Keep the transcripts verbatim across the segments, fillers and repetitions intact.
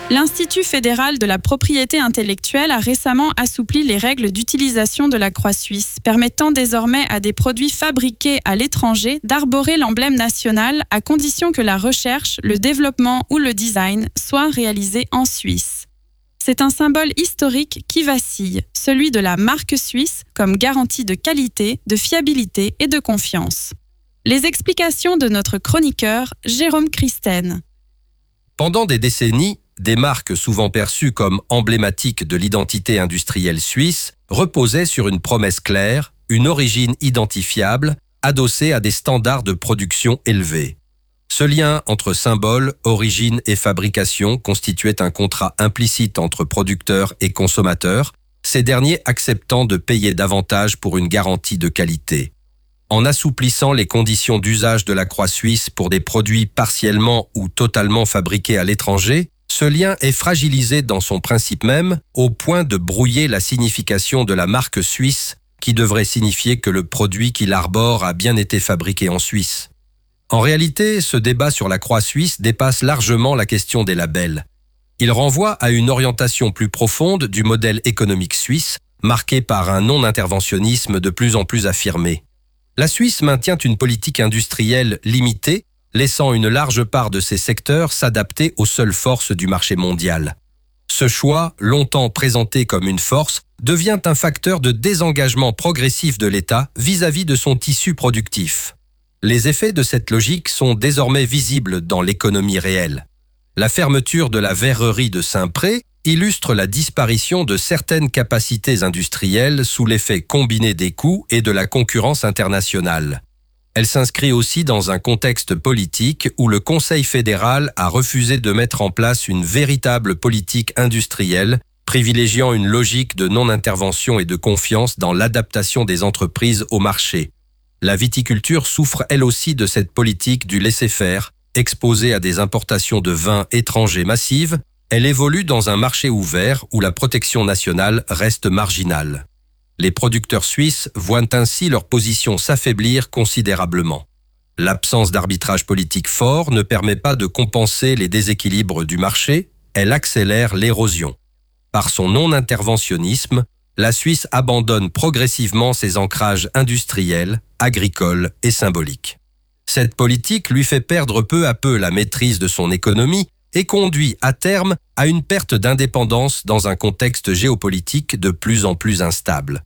L'Institut fédéral de la propriété intellectuelle a récemment assoupli les règles d'utilisation de la croix suisse, permettant désormais à des produits fabriqués à l'étranger d'arborer l'emblème national à condition que la recherche, le développement ou le design soient réalisés en Suisse. C'est un symbole historique qui vacille, celui de la marque suisse comme garantie de qualité, de fiabilité et de confiance. Les explications de notre chroniqueur Jérôme Christen. Pendant des décennies, des marques souvent perçues comme emblématiques de l'identité industrielle suisse reposaient sur une promesse claire, une origine identifiable, adossée à des standards de production élevés. Ce lien entre symbole, origine et fabrication constituait un contrat implicite entre producteurs et consommateurs, ces derniers acceptant de payer davantage pour une garantie de qualité. En assouplissant les conditions d'usage de la croix suisse pour des produits partiellement ou totalement fabriqués à l'étranger, ce lien est fragilisé dans son principe même au point de brouiller la signification de la marque suisse qui devrait signifier que le produit qu'il arbore a bien été fabriqué en Suisse. En réalité, ce débat sur la croix suisse dépasse largement la question des labels. Il renvoie à une orientation plus profonde du modèle économique suisse, marqué par un non-interventionnisme de plus en plus affirmé. La Suisse maintient une politique industrielle limitée, laissant une large part de ses secteurs s'adapter aux seules forces du marché mondial. Ce choix, longtemps présenté comme une force, devient un facteur de désengagement progressif de l'État vis-à-vis de son tissu productif. Les effets de cette logique sont désormais visibles dans l'économie réelle. La fermeture de la verrerie de Saint-Pré illustre la disparition de certaines capacités industrielles sous l'effet combiné des coûts et de la concurrence internationale. Elle s'inscrit aussi dans un contexte politique où le Conseil fédéral a refusé de mettre en place une véritable politique industrielle, privilégiant une logique de non-intervention et de confiance dans l'adaptation des entreprises au marché. La viticulture souffre elle aussi de cette politique du laisser-faire, exposée à des importations de vins étrangers massives. Elle évolue dans un marché ouvert où la protection nationale reste marginale. Les producteurs suisses voient ainsi leur position s'affaiblir considérablement. L'absence d'arbitrage politique fort ne permet pas de compenser les déséquilibres du marché, elle accélère l'érosion. Par son non-interventionnisme, la Suisse abandonne progressivement ses ancrages industriels, agricoles et symboliques. Cette politique lui fait perdre peu à peu la maîtrise de son économie et conduit à terme à une perte d'indépendance dans un contexte géopolitique de plus en plus instable.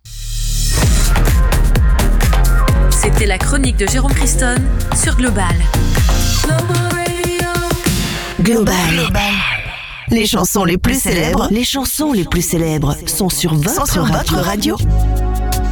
C'était la chronique de Jérôme Christen sur Global. Global. Global. Les chansons les plus célèbres, les chansons les plus célèbres sont sur votre, sur votre radio. radio.